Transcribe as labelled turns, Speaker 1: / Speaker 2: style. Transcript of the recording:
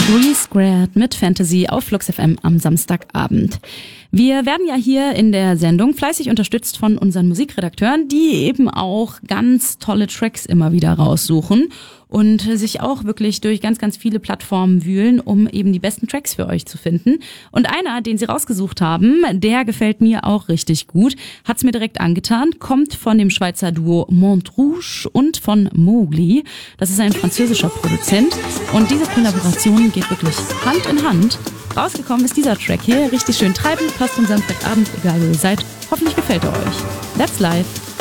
Speaker 1: Three Squared mit Fantasy auf Flux FM am Samstagabend. Wir werden ja hier in der Sendung fleißig unterstützt von unseren Musikredakteuren, die eben auch ganz tolle Tracks immer wieder raussuchen und sich auch wirklich durch ganz, ganz viele Plattformen wühlen, um eben die besten Tracks für euch zu finden. Und einer, den sie rausgesucht haben, der gefällt mir auch richtig gut, hat's mir direkt angetan, kommt von dem Schweizer Duo Montrouge und von Mowgli. Das ist ein französischer Produzent und diese Kollaboration geht wirklich Hand in Hand. Rausgekommen ist dieser Track hier, richtig schön treibend, passt zum Samstagabend, egal wo ihr seid. Hoffentlich gefällt er euch. That's life.